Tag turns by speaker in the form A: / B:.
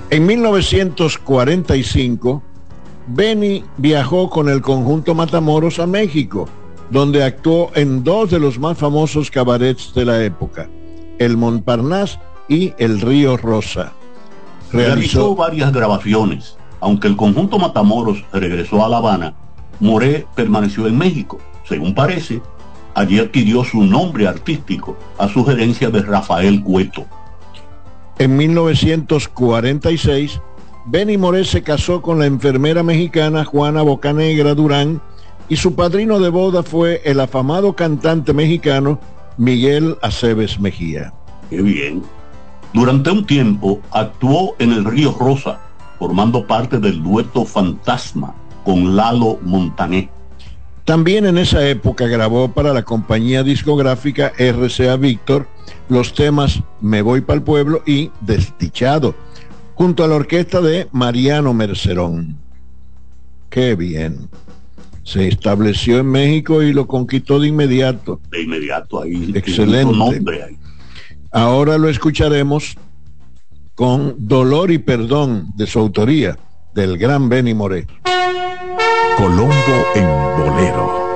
A: En 1945, Benny viajó con el conjunto Matamoros a México, donde actuó en dos de los más famosos cabarets de la época, el Montparnasse y el Río Rosa.
B: Realizó varias grabaciones. Aunque el conjunto Matamoros regresó a La Habana, Moré permaneció en México. Según parece, allí adquirió su nombre artístico a sugerencia de Rafael Cueto.
A: En 1946, Benny Moré se casó con la enfermera mexicana Juana Bocanegra Durán y su padrino de boda fue el afamado cantante mexicano Miguel Aceves Mejía.
B: Qué bien. Durante un tiempo actuó en el Río Rosa, formando parte del dueto Fantasma con Lalo Montané.
A: También en esa época grabó para la compañía discográfica RCA Víctor los temas Me Voy Pa'l Pueblo y Desdichado, junto a la orquesta de Mariano Mercerón. Qué bien. Se estableció en México y lo conquistó de inmediato.
B: De inmediato ahí.
A: Excelente.
B: Nombre ahí.
A: Ahora lo escucharemos con Dolor y Perdón, de su autoría, del gran Benny Moré.
C: Colombo en Bolero.